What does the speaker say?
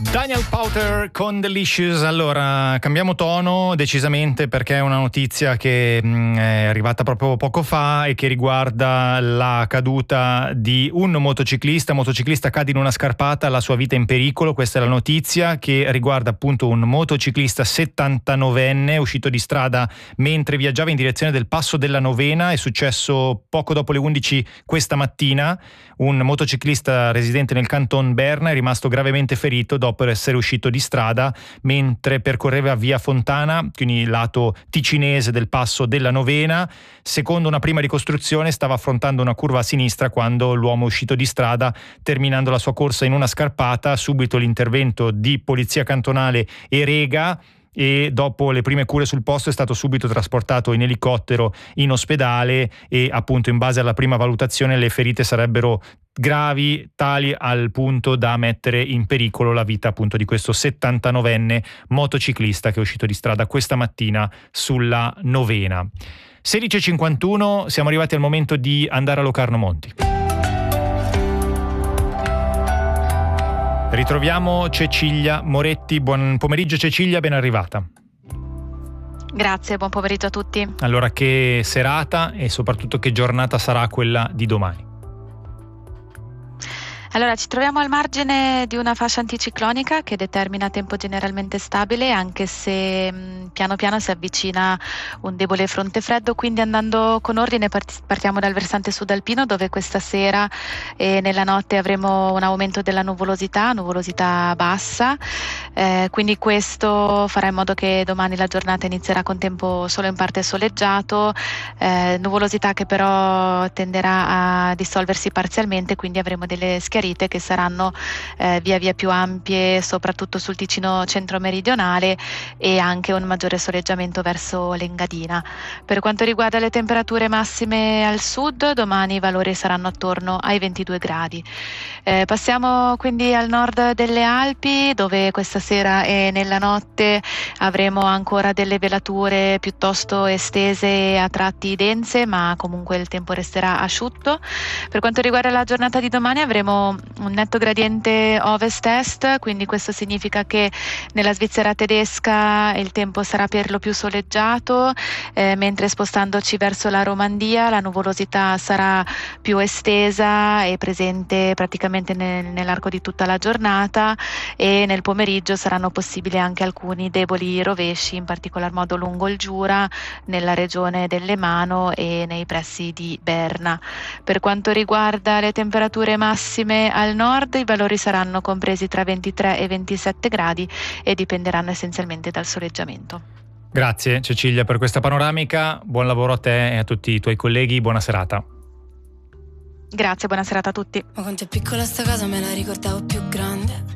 Daniel Powter con Delicious. Allora, cambiamo tono decisamente perché è una notizia che è arrivata proprio poco fa e che riguarda la caduta di un motociclista cade in una scarpata, la sua vita è in pericolo. Questa è la notizia che riguarda appunto un motociclista 79enne uscito di strada mentre viaggiava in direzione del Passo della Novena. È successo poco dopo le 11 questa mattina. Un motociclista residente nel canton Berna è rimasto gravemente ferito dopo essere uscito di strada mentre percorreva via Fontana, quindi lato ticinese del Passo della Novena. Secondo una prima ricostruzione stava affrontando una curva a sinistra quando l'uomo è uscito di strada, terminando la sua corsa in una scarpata. Subito l'intervento di polizia cantonale e Rega, e dopo le prime cure sul posto è stato subito trasportato in elicottero in ospedale e appunto in base alla prima valutazione le ferite sarebbero gravi, tali al punto da mettere in pericolo la vita appunto di questo 79enne motociclista che è uscito di strada questa mattina sulla Novena. 16:51, siamo arrivati al momento di andare a Locarno Monti. Ritroviamo Cecilia Moretti. Buon pomeriggio Cecilia, ben arrivata. Grazie, buon pomeriggio a tutti. Allora, che serata e soprattutto che giornata sarà quella di domani? Allora, ci troviamo al margine di una fascia anticiclonica che determina tempo generalmente stabile, anche se piano piano si avvicina un debole fronte freddo, quindi andando con ordine partiamo dal versante sud alpino, dove questa sera e nella notte avremo un aumento della nuvolosità bassa, quindi questo farà in modo che domani la giornata inizierà con tempo solo in parte soleggiato, nuvolosità che però tenderà a dissolversi parzialmente, quindi avremo delle schiarite che saranno via via più ampie, soprattutto sul Ticino centro-meridionale, e anche un maggiore soleggiamento verso l'Engadina. Per quanto riguarda le temperature massime al sud, domani i valori saranno attorno ai 22 gradi. Passiamo quindi al nord delle Alpi, dove questa sera e nella notte avremo ancora delle velature piuttosto estese e a tratti dense, ma comunque il tempo resterà asciutto. Per quanto riguarda la giornata di domani avremo un netto gradiente ovest-est, quindi questo significa che nella Svizzera tedesca il tempo sarà per lo più soleggiato, mentre spostandoci verso la Romandia la nuvolosità sarà più estesa e presente praticamente nell'arco di tutta la giornata, e nel pomeriggio saranno possibili anche alcuni deboli rovesci, in particolar modo lungo il Giura, nella regione del Lemano e nei pressi di Berna. Per quanto riguarda le temperature massime al nord, i valori saranno compresi tra 23 e 27 gradi e dipenderanno essenzialmente dal soleggiamento. Grazie Cecilia per questa panoramica, buon lavoro a te e a tutti i tuoi colleghi, buona serata. Grazie, buona serata a tutti. Ma quanto è piccola sta casa, me la ricordavo più grande.